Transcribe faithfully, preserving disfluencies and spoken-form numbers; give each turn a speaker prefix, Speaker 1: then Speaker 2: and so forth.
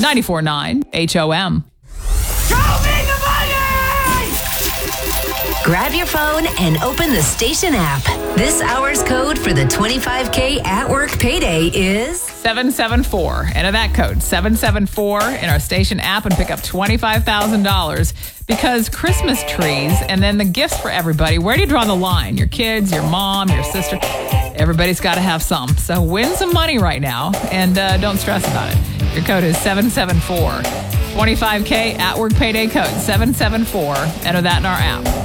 Speaker 1: ninety-four point nine H O M.
Speaker 2: Grab your phone and open the station app. This hour's code for the twenty-five K at work payday is
Speaker 1: seven seven four. Enter that code, seven seven four, in our station app and pick up twenty-five thousand dollars because Christmas trees and then the gifts for everybody. Where do you draw the line? Your kids, your mom, your sister. Everybody's got to have some. So win some money right now and uh, don't stress about it. Your code is seven seven four. twenty-five K at work payday code seven seven four. Enter that in our app.